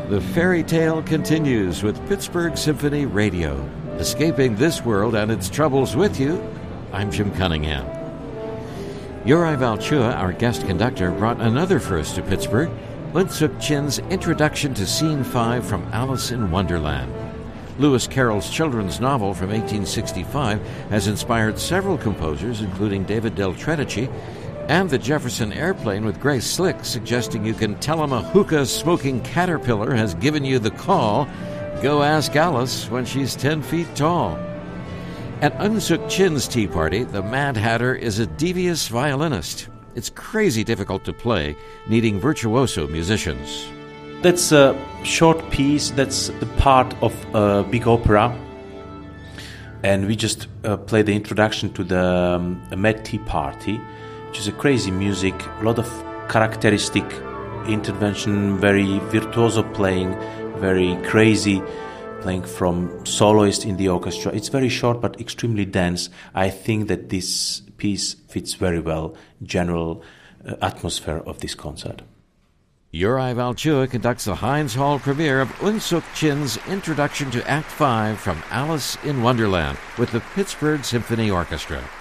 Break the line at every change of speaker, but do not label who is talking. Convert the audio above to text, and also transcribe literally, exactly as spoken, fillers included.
The fairy tale continues with Pittsburgh Symphony Radio. Escaping this world and its troubles with you, I'm Jim Cunningham. Yorai Valchua, our guest conductor, brought another first to Pittsburgh, Eunsook Chin's Introduction to Scene five from Alice in Wonderland. Lewis Carroll's children's novel from eighteen sixty-five has inspired several composers, including David Del Tredici, and the Jefferson Airplane with Grace Slick, suggesting you can tell him a hookah-smoking caterpillar has given you the call. Go ask Alice when she's ten feet tall. At Eunsook Chin's tea party, the Mad Hatter is a devious violinist. It's crazy difficult to play, needing virtuoso musicians.
That's a short piece. That's the part of a big opera. And we just uh, play the introduction to the um, Mad Tea Party, which is a crazy music, a lot of characteristic intervention, very virtuoso playing, very crazy playing from soloist in the orchestra. It's very short but extremely dense. I think that this piece fits very well general uh, atmosphere of this concert.
Yorai Valchua conducts the Heinz Hall premiere of Eunsook Chin's Introduction to Act five from Alice in Wonderland with the Pittsburgh Symphony Orchestra.